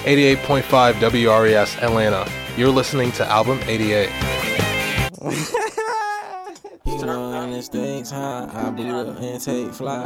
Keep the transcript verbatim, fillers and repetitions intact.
eighty-eight point five W R E S Atlanta. You're listening to Album eighty-eight. You know, and this thing's high. I bleed up and take flight.